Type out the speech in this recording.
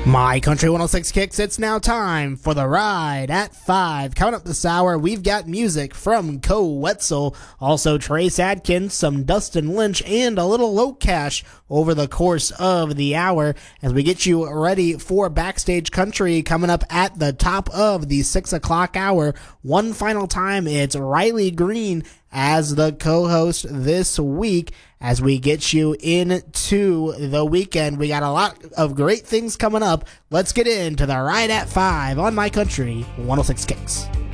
My Country 106 Kicks, it's now time for the Ride at 5. Coming up this hour, we've got music from Co Wetzel, also Trace Adkins, some Dustin Lynch, and a little Low Cash over the course of the hour as we get you ready for Backstage Country coming up at the top of the 6 o'clock hour. One final time, it's Riley Green as the co-host this week as we get you into the weekend. We got a lot of great things coming up. Let's get into the Ride at 5 on My Country 106 Kicks.